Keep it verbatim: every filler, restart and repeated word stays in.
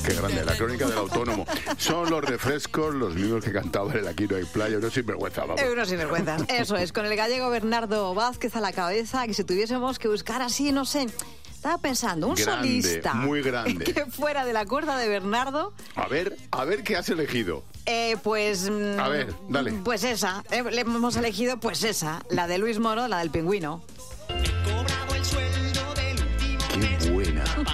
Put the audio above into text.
Qué grande, la crónica del autónomo. Son los refrescos, los mismos que cantaban en Aquí no hay playa, unos sinvergüenza, vamos. Unos sinvergüenzas, eso es, con el gallego Bernardo Vázquez a la cabeza, que si tuviésemos que buscar así, no sé... Estaba pensando, un grande, solista muy grande, que fuera de la cuerda de Bernardo. A ver, a ver qué has elegido. Eh, pues... A ver, dale. Pues esa, eh, le hemos elegido pues esa, la de Luis Moro, la del pingüino. Qué